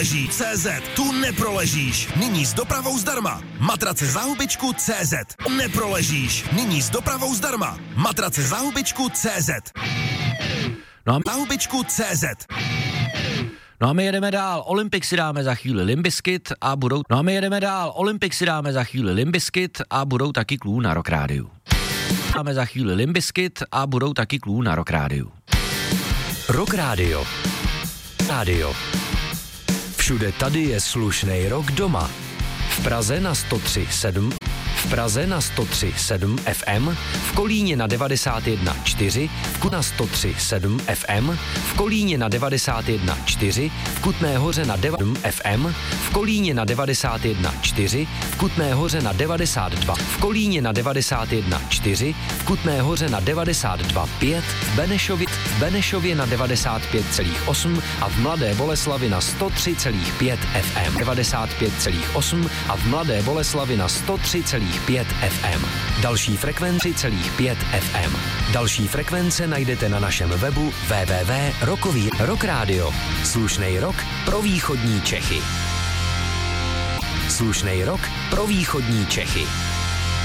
CZ, tu neproležíš. Nyní s dopravou zdarma. Matrace za hubičku CZ. Neproležíš. Nyní s dopravou zdarma. Matrace za hubičku CZ. No a Na hubičku CZ. No a my jedeme dál, Olympik si dáme za chvíli Limp Bizkit a budou... No a my jedeme dál, Olympik si dáme za chvíli Limp Bizkit a budou taky Klů na Rock Rádiu. Dáme za chvíli Limp Bizkit a budou taky Klů na Rock Rádiu. Rock Radio. Rádio. Všude tady je slušnej rock doma. V Praze na 103,7, v Praze na 103,7 FM, v Kolíně na 91,4, v Kutné na 103,7 FM, v Kolíně na 91,4, v Kutné Hoře na 9 FM, v Kolíně na 91,4, v Kutné Hoře na 92, v Kolíně na 91,4, v Kutné Hoře na 92,5, v Benešově na 95,8 a v Mladé Boleslavi na 103,5 FM, 95,8 a v Mladé Boleslavi na 103,5 FM. Další frekvenci celých 5 FM. Další frekvence najdete na našem webu www.rockový Rock Radio. Slušnej rock pro východní Čechy. Slušnej rock pro východní Čechy.